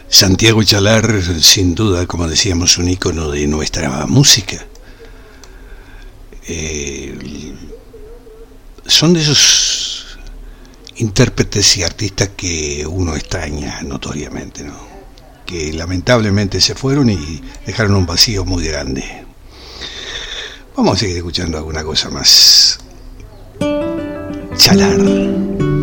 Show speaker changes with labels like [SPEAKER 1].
[SPEAKER 1] Santiago Chalar, sin duda, como decíamos, un ícono de nuestra música. Son de esos intérpretes y artistas que uno extraña notoriamente, ¿no? Que lamentablemente se fueron y dejaron un vacío muy grande. Vamos a seguir escuchando alguna cosa más. Chalar.